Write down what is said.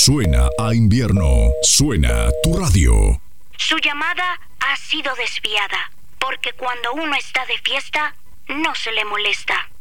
Suena a invierno. Suena tu radio. Su llamada ha sido desviada, porque cuando uno está de fiesta, no se le molesta.